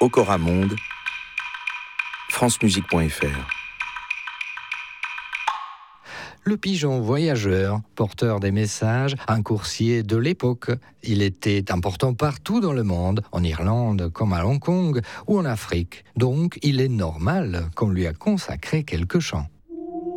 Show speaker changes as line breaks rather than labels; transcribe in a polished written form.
Okora Monde, francemusique.fr.
Le pigeon voyageur, porteur des messages, un coursier de l'époque. Il était important partout dans le monde, en Irlande comme à Hong Kong ou en Afrique. Donc, il est normal qu'on lui a consacré quelques chants.